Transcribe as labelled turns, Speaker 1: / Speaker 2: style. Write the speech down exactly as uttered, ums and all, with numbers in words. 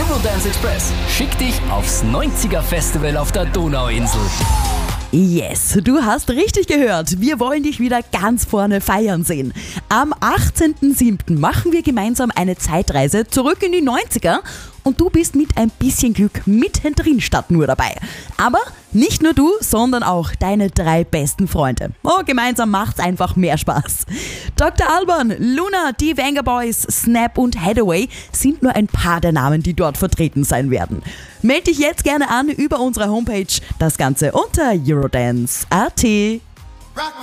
Speaker 1: Eurodance Express schickt dich aufs neunziger Festival auf der Donauinsel.
Speaker 2: Yes, du hast richtig gehört. Wir wollen dich wieder ganz vorne feiern sehen. Am achtzehnten siebten machen wir gemeinsam eine Zeitreise zurück in die neunziger und du bist mit ein bisschen Glück mittendrin statt nur dabei. Aber nicht nur du, sondern auch deine drei besten Freunde. Oh, gemeinsam macht's einfach mehr Spaß. Doktor Alban, Luna, die Venga Boys, Snap und Hathaway sind nur ein paar der Namen, die dort vertreten sein werden. Meld dich jetzt gerne an über unsere Homepage. Das Ganze unter eurodance punkt at.